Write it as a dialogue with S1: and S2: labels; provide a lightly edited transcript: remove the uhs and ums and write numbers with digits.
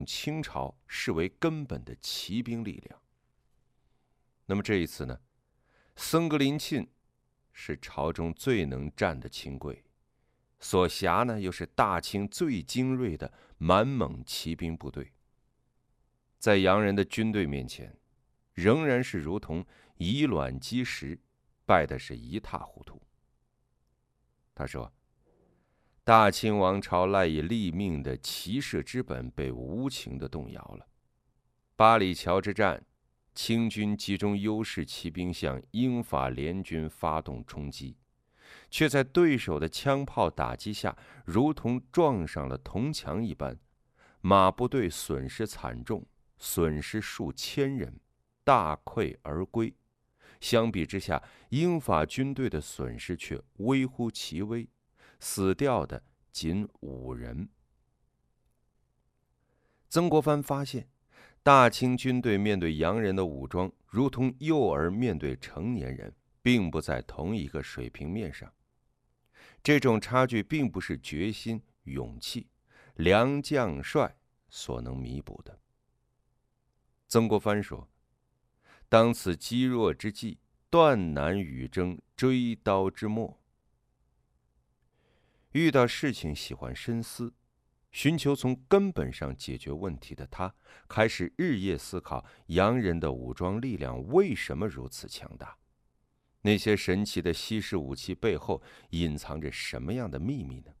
S1: 清朝视为根本的骑兵力量。那么这一次呢，僧格林沁是朝中最能战的亲贵，所辖呢又是大清最精锐的满蒙骑兵部队，在洋人的军队面前，仍然是如同以卵击石，败的是一塌糊涂。他说，大清王朝赖以立命的骑射之本被无情地动摇了。八里桥之战，清军集中优势骑兵向英法联军发动冲击，却在对手的枪炮打击下，如同撞上了铜墙一般，马部队损失惨重，损失数千人，大溃而归。相比之下，英法军队的损失却微乎其微，死掉的仅5人。曾国藩发现，大清军队面对洋人的武装，如同幼儿面对成年人，并不在同一个水平面上。这种差距并不是决心、勇气、良将帅所能弥补的。曾国藩说，当此积弱之际，断难与争追刀之末。遇到事情喜欢深思，寻求从根本上解决问题的他，开始日夜思考洋人的武装力量为什么如此强大，那些神奇的西式武器背后隐藏着什么样的秘密呢？